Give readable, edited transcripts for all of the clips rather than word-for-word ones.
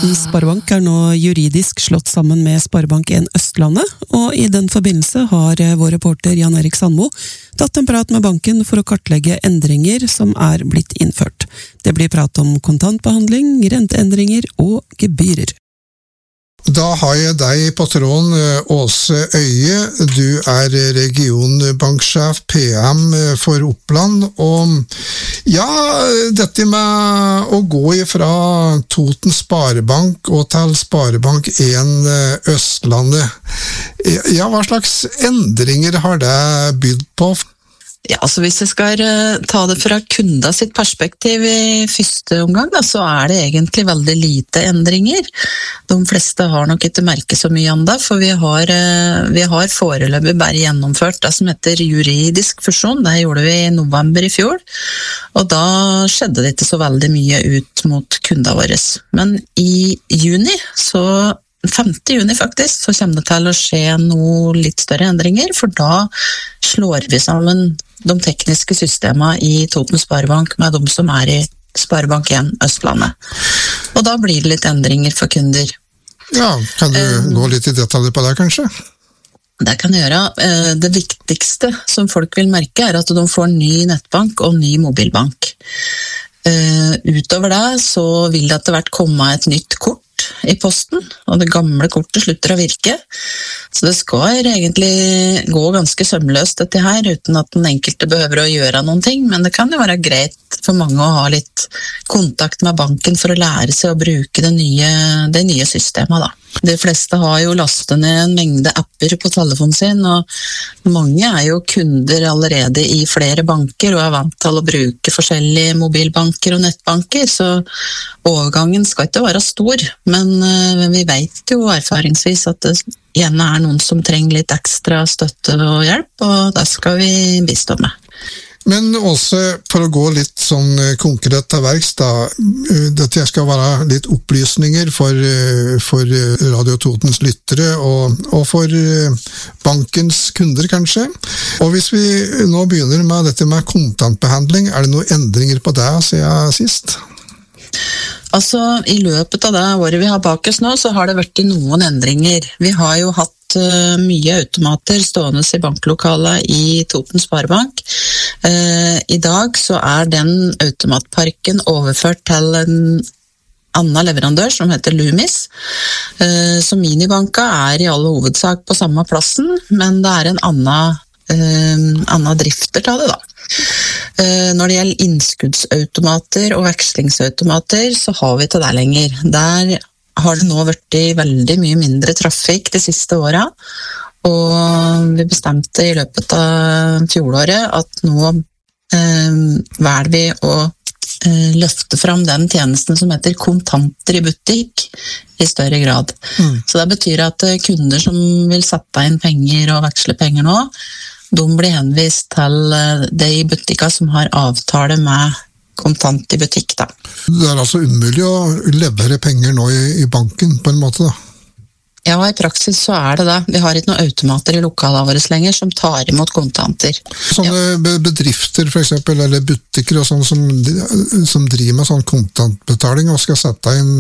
Toten Sparebank nå juridisk slått sammen med Sparebank1 Østlandet, og i den forbindelse har vår reporter Jan Erik Sandmo tatt en prat med banken for å kartlegge endringer som blitt innført. Det blir prat om kontantbehandling, renteendringer og gebyrer. Da har jeg deg på tråden, Åse Øye. Du regionbanksjef PM for Oppland, og ja, dette med å gå ifra Toten Sparebank og til Sparebank1 Østlandet. Ja, hva slags endringer har det bydd på? Ja, altså hvis jeg skal ta det fra kunda sitt perspektiv i første omgang, da, så det egentlig veldig lite endringer. De fleste har nok ikke merket så mye enda, for vi har foreløpig bare gjennomført det som heter juridisk fusjon. Det gjorde vi i november i fjor, og da skjedde det ikke så veldig mye ut mot kundene våre. Men i juni, 5. juni faktisk, så kommer det til å skje noe litt større endringer, for da slår vi sammen de tekniske systemene i Toten Sparebank med de som i Sparebank1 Østlandet. Og da blir det litt endringer for kunder. Ja, kan du gå litt i detaljer på det, kanskje? Det kan jeg gjøre. Det viktigste som folk vil merke at de får ny nettbank og ny mobilbank. Utover det så vil det etter hvert komme et nytt kort i posten, og det gamle kortet slutter å virke. Så det skal egentlig gå ganske sømløst dette her, uten at den enkelte behøver å gjøre noen ting, men det kan jo være greit for mange å ha litt kontakt med banken for å lære seg å bruke det nye systemet da. De fleste har jo lastet ned en mengde apper på telefonen sin, og mange jo kunder allerede i flere banker og vant til å bruke forskjellige mobilbanker og nettbanker, så overgangen skal ikke være stor, men vi vet jo erfaringsvis at det gjerne noen som trenger litt ekstra støtte og hjelp, og det skal vi bistå med. Men også for å gå litt sånn konkret til verks da, dette skal være litt opplysninger for Radio Totens lyttere og for bankens kunder kanskje. Og hvis vi nå begynner med dette med kontantbehandling, det noen endringer på det siden sist? Altså, i løpet av det året vi har bak oss nå, så har det vært noen endringer. Vi har jo hatt mye automater stående i banklokalet i Toten Sparebank. I dag så den automatparken overført til en annen leverandør som heter Loomis. Så minibanka i all hovedsak på samme plassen, men det en annen drifter til det da. Når det gjelder innskuddsautomater og vekslingsautomater, så har vi ikke det lenger. Der har det nå vært veldig mye mindre trafikk de siste årene, og vi bestemte i løpet av fjoråret at nå velger vi å løfte fram den tjenesten som heter kontanter i butikk i større grad. Så det betyr at kunder som vil sette inn penger og veksle penger nå, de blir henvist til de butikker som har avtale med kontant i butikk da. Det altså umulig å levere penger nå i banken på en måte da? Ja, i praksis så det det. Vi har ikke noen automater i lokalene våre lenger som tar imot kontanter. Sånne bedrifter for eksempel, eller butikker og sånn som driver med sånn kontantbetaling og skal sette inn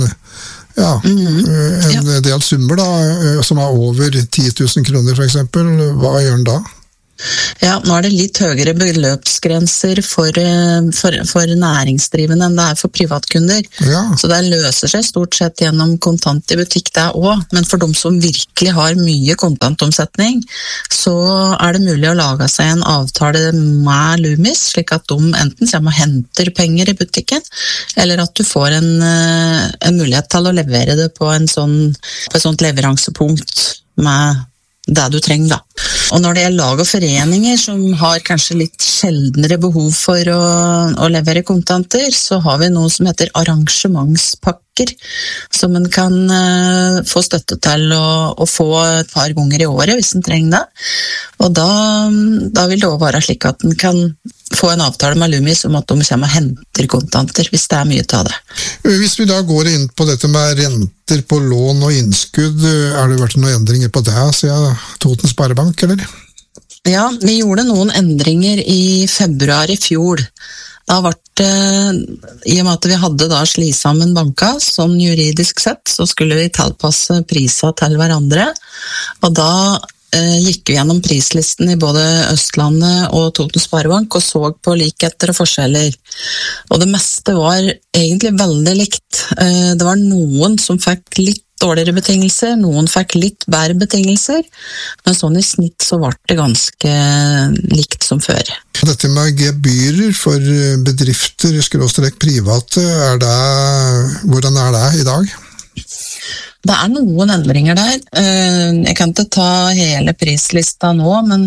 en del summer da, som over 10 000 kroner for eksempel, hva gjør den da? Ja, nå det litt høyere beløpsgrenser for næringsdrivende enn det for privatkunder. Ja. Så det løser seg stort sett gjennom kontant i butikk det også, men for de som virkelig har mye kontantomsetning, så det mulig å lage seg en avtale med Loomis, slik at de enten kommer og henter penger i butikken, eller at du får en mulighet til å levere det på et sånt leveransepunkt med det du trenger da. Og når det lag og foreninger som har kanskje litt sjeldnere behov for å levere kontanter, så har vi noe som heter arrangementspakker, som en kan få støtte til å få et par ganger i året hvis en trenger det. Og da vil det også være slik at en kan få en avtale med Loomis om at de kommer og henter kontanter, hvis det mye av det. Hvis vi da går inn på dette med renter på lån og innskudd, det vært noen endringer på det siden Toten Sparebank, eller? Ja, vi gjorde noen endringer i februar i fjor. Da ble det, i og med at vi hadde da sli sammen banka, sånn juridisk sett, så skulle vi tilpasse priser til hverandre, og da gikk vi gjennom prislisten i både Østlandet og Toten Sparebank og så på likheter og forskjeller. Og det meste var egentlig veldig likt. Det var noen som fikk litt dårligere betingelser, noen fikk litt bedre betingelser, men sånn i snitt så ble det ganske likt som før. Dette med gebyrer for bedrifter, skråstrek private, hvordan er det i dag? Det er noen endringer der. Jeg kan ikke ta hele prislista nå, men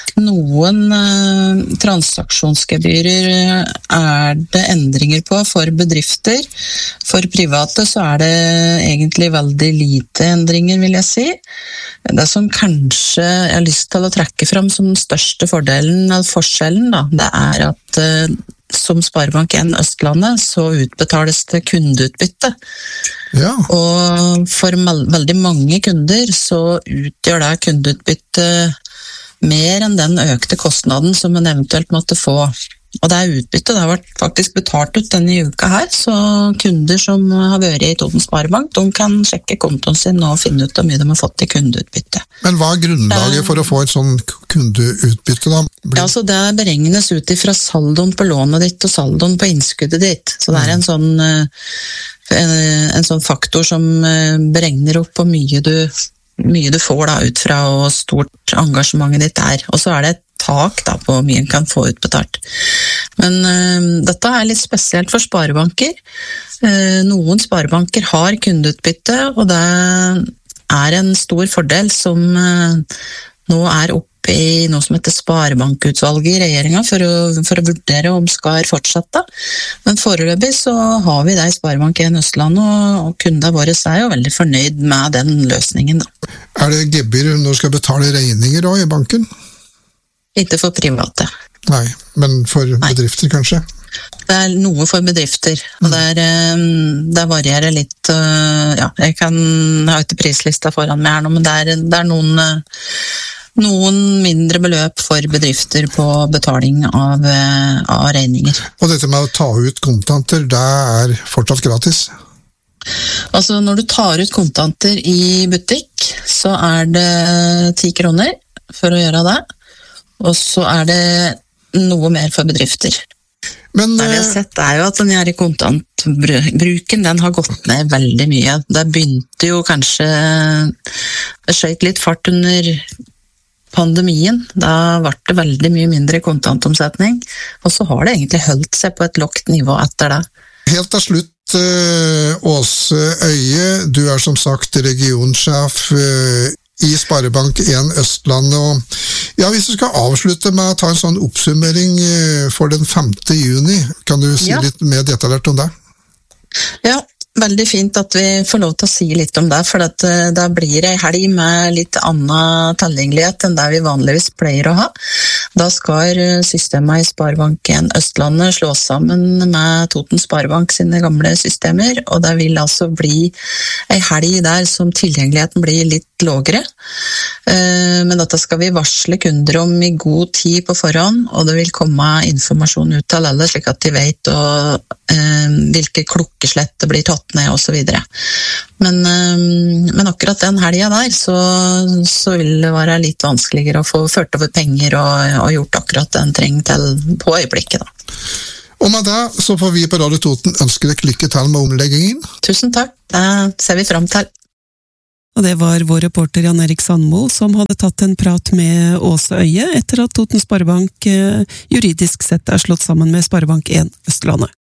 noen transaksjonsgebyrer er det endringer på for bedrifter. For private så er det egentlig veldig lite endringer, vil jeg si. Det som kanskje jeg har lyst til å trekke fram som den største fordelen eller forskjellen, da, det er at som Sparebank1 Østlandet så utbetales det kundeutbytte. Ja. Og for veldig mange kunder så utgjør det kundeutbytte mer enn den økte kostnaden som en eventuelt måtte få. Og det utbyttet det har vært faktisk betalt ut denne uka her, så kunder som har vært i Toten Sparebank, de kan sjekke kontoen sin og finne ut hvor mye de har fått i kundeutbytte. Men hva er grunnlaget for å få et sånn kundeutbytte da? Ja, så det beregnes ut ifra saldoen på lånet ditt og saldoen på innskuddet ditt. Så det er en sånn faktor som beregner opp hvor mye du får da, ut fra hvor stort engasjementet ditt er. Og så er det et tak da, på hvor mye en kan få utbetalt. Men dette er litt spesielt for sparebanker. Noen sparebanker har kundeutbytte, og det er en stor fordel som nå er oppe i noe som heter Sparebankutvalget i regjeringen for å vurdere om skal fortsette. Men foreløpig så har vi det i Sparebank1 Østlandet, og kundene våre er jo veldig fornøyd med den løsningen. Da. Er det gebyr når du skal betale regninger da, i banken? Ikke for private. Nei, men for bedrifter kanskje? Det er noe for bedrifter, og det varierer litt. Ja, jeg har ikke prislista foran meg her nå, men det er noen mindre beløp for bedrifter på betaling av regninger. Og dette med å ta ut kontanter, det er fortsatt gratis? Altså, når du tar ut kontanter i butikk, så er det 10 kroner for å gjøre det. Og så er det noe mer for bedrifter. Men det vi har sett er jo at den her kontantbruken, den har gått ned veldig mye. Det begynte jo kanskje, det skjøt litt fart under pandemien. Da ble det veldig mye mindre kontantomsetning, og så har det egentlig holdt seg på et lågt nivå etter det. Helt til slutt, Åse Øie, du er som sagt regionsjef i Sparebank1 Østlandet, og ja, hvis du skal avslutte med å ta en sånn oppsummering for den 5. juni, kan du si litt mer detaljert om det? Ja, veldig fint at vi får lov til å si litt om det, for da blir det en helg med litt annen tilgjengelighet enn det vi vanligvis pleier å ha. Da skal systemet i Sparebank1 Østlandet slås sammen med Toten Sparebank sine gamle systemer, og det vil altså bli en helg der som tilgjengeligheten blir litt lågere. Men dette skal vi varsle kunder om i god tid på forhånd, og det vil komme informasjon ut til alle, slik at de vet hvilke klokkeslett det blir tatt ned og så videre. Men akkurat den helgen der så vil det være litt vanskeligere å få ført over penger og gjort akkurat det en trenger til på øyeblikket da. Og med det så får vi på Radio Toten ønske deg lykke til med omleggingen. Tusen takk, det ser vi frem til. Og det var vår reporter Jan Erik Sandmo som hadde tatt en prat med Åse Øie etter at Toten Sparebank juridisk sett er slått sammen med Sparebank1 Østlandet.